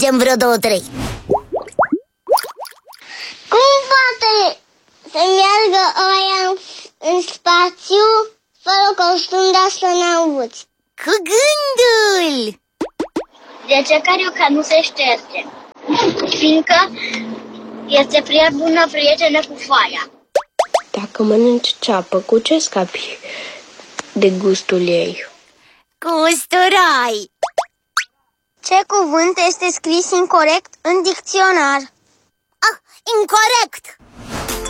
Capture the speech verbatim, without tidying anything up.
zicem vreo două, trei. Cum poate să meargă oia în, în spațiu fără costum de astronauți? Cu gândul! De ce carioca nu se șterge? Fiindcă este prea bună prietenă cu foaia. Dacă mănânci ceapă, cu ce scapi de gustul ei? Cu usturai! Ce cuvânt este scris incorect în dicționar? Ah, incorect!